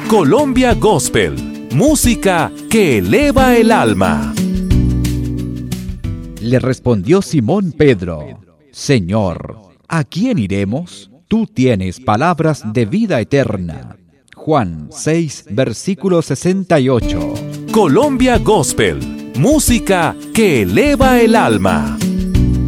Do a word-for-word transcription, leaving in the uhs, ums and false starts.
Colombia Gospel, música que eleva el alma. Le respondió Simón Pedro: Señor, ¿a quién iremos? Tú tienes palabras de vida eterna. Juan seis, versículo sesenta y ocho. Colombia Gospel, música que eleva el alma.